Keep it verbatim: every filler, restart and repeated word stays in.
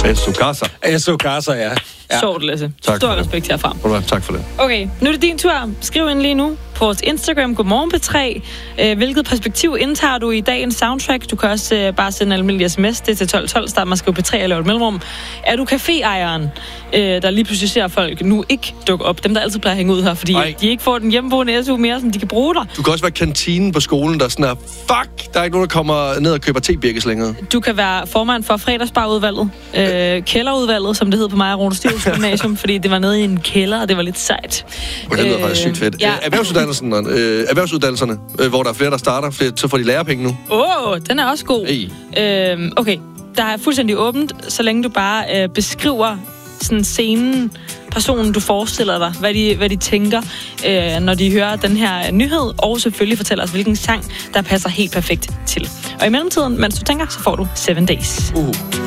Eso Casa. Eso Casa, ja. ja. Sjovt, Lasse. Stor respekt herfra. Tak for det. Okay, nu er det din tur. Skriv ind lige nu på vores Instagram, Godmorgen P tre. Øh, hvilket perspektiv indtager du i dagens soundtrack? Du kan også øh, bare sende en almindelig sms. Det er til tolv tolv. Start med at skrive P tre eller et mellemrum. Er du caféejeren, øh, der lige pludselig ser folk nu ikke dukke op? Dem, der altid plejer at hænge ud her, fordi Ej. de ikke får den hjemmeboende S U mere, som de kan bruge dig. Du kan også være kantinen på skolen, der sådan er, fuck, der er ikke nogen, der kommer ned og køber te-birkes længere. Du kan være formand for fredagsbarudvalget. Øh, kælderudvalget, som det hed på mig og Rune Stivs Gymnasium, fordi det var nede i en kælder, og det var lidt sejt. Og det lyder øh, faktisk sygt fedt. Ja. Erhvervsuddannelsen, øh, erhvervsuddannelserne, øh, hvor der er flere, der starter, for, så får de lærepenge nu. Åh, oh, den er også god. Hey. Øh, okay, der er fuldstændig åbent, så længe du bare øh, beskriver sådan scenen, personen, du forestiller dig, hvad de, hvad de tænker, øh, når de hører den her nyhed, og selvfølgelig fortæller os, hvilken sang, der passer helt perfekt til. Og i mellemtiden, mens du tænker, så får du Seven Days. Uh.